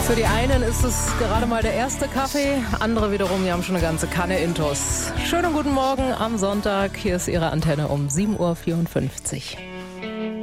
Für die einen ist es gerade mal der erste Kaffee, andere wiederum, die haben schon eine ganze Kanne Intus. Schönen guten Morgen am Sonntag, hier ist Ihre Antenne um 7.54 Uhr.